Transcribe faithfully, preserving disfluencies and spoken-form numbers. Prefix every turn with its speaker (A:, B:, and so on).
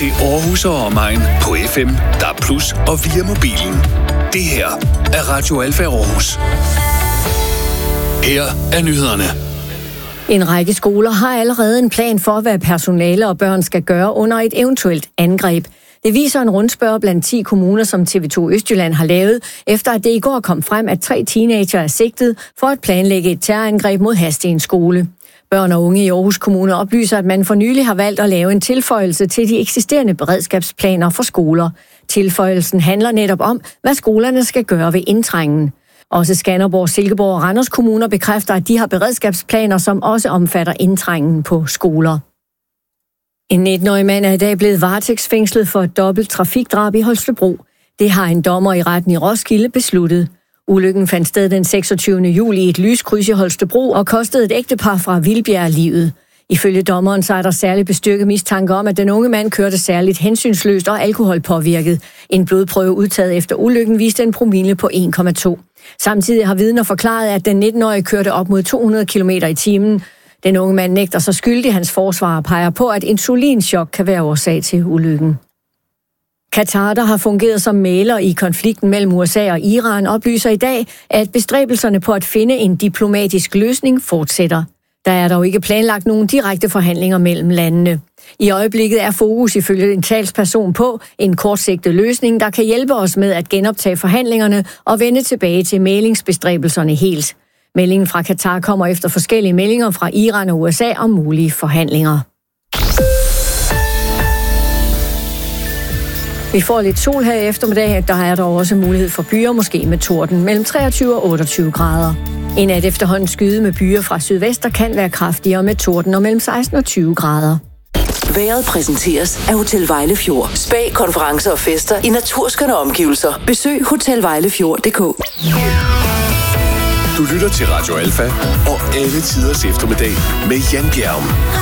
A: til Aarhus og omegn på F M, D A B plus, og via mobilen. Det her er Radio Alfa Aarhus. Her er nyhederne.
B: En række skoler har allerede en plan for, hvad personale og børn skal gøre under et eventuelt angreb. Det viser en rundspørge blandt ti kommuner, som T V to Østjylland har lavet, efter at det i går kom frem, at tre teenager er sigtet for at planlægge et terrorangreb mod Hadsten skole. Børn og unge i Aarhus Kommune oplyser, at man for nylig har valgt at lave en tilføjelse til de eksisterende beredskabsplaner for skoler. Tilføjelsen handler netop om, hvad skolerne skal gøre ved indtrængen. Også Skanderborg, Silkeborg og Randers Kommuner bekræfter, at de har beredskabsplaner, som også omfatter indtrængen på skoler. En nitten-årig mand er i dag blevet varetægtsfængslet for et dobbelt trafikdrab i Holstebro. Det har en dommer i retten i Roskilde besluttet. Ulykken fandt sted den seksogtyvende juli i et lyskryds i Holstebro og kostede et ægtepar fra Vildbjerg livet. Ifølge dommeren så er der særligt bestyrket mistanke om, at den unge mand kørte særligt hensynsløst og alkoholpåvirket. En blodprøve udtaget efter ulykken viste en promille på en komma to. Samtidig har vidner forklaret, at den nitten-årige kørte op mod to hundrede kilometer i timen. Den unge mand nægter sig skyldig. Hans forsvarer peger på, at insulinchok kan være årsag til ulykken. Katar, der har fungeret som mægler i konflikten mellem U S A og Iran, oplyser i dag, at bestræbelserne på at finde en diplomatisk løsning fortsætter. Der er dog ikke planlagt nogen direkte forhandlinger mellem landene. I øjeblikket er fokus ifølge en talsperson på en kortsigtet løsning, der kan hjælpe os med at genoptage forhandlingerne og vende tilbage til mæglingsbestræbelserne helt. Meldingen fra Katar kommer efter forskellige meldinger fra Iran og U S A om mulige forhandlinger. Vi får lidt sol her i eftermiddag. Der er dog også mulighed for byer, måske med torden, mellem treogtyve og otteogtyve grader. En nat efterhånden skyde med byer fra sydvest, der kan være kraftigere med torden og mellem seksten og tyve grader.
C: Vejret præsenteres af Hotel Vejlefjord. Spa, konferencer og fester i naturskønne omgivelser. Besøg hotel vejlefjord punktum d k.
A: Du lytter til Radio Alfa og alle tiders eftermiddag med Jan Bjerg.